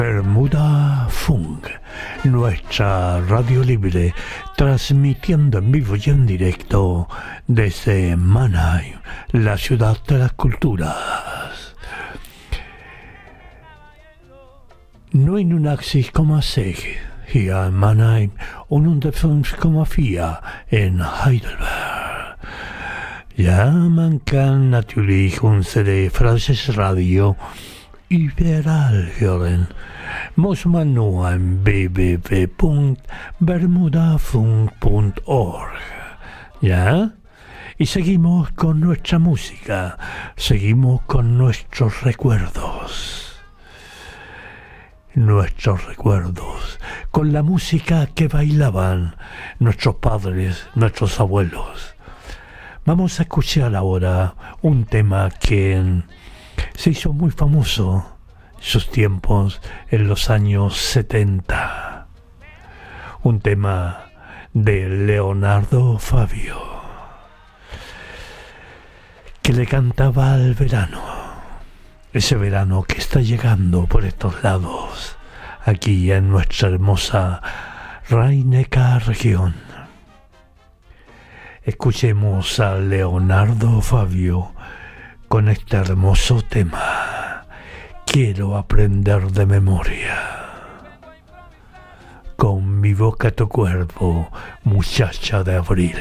Bermuda Funk, nuestra radio libre, transmitiendo en vivo y en directo desde Mannheim, la ciudad de las culturas. 89,6 hier in Mannheim und 105,4 in Heidelberg. Ja, man kann natürlich unsere Französische Radio überall hören. Muss man nur an www.bermudafunk.org. ¿Ya? Y seguimos con nuestra música, seguimos con nuestros recuerdos. Nuestros recuerdos, con la música que bailaban nuestros padres, nuestros abuelos. Vamos a escuchar ahora un tema que se hizo muy famoso en sus tiempos, en los años 70. Un tema de Leonardo Fabio, que le cantaba al verano. Ese verano que está llegando por estos lados, aquí en nuestra hermosa Rhein-Neckar región. Escuchemos a Leonardo Fabio con este hermoso tema. Quiero aprender de memoria. Con mi boca tu cuerpo, muchacha de abril.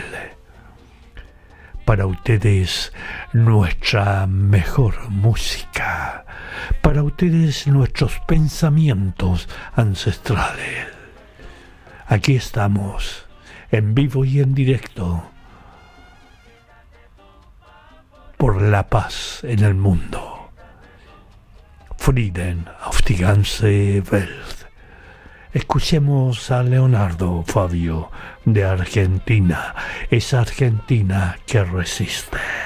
Para ustedes nuestra mejor música. Para ustedes nuestros pensamientos ancestrales. Aquí estamos, en vivo y en directo, por la paz en el mundo. Frieden auf die ganze Welt. Escuchemos a Leonardo Fabio de Argentina, esa Argentina que resiste.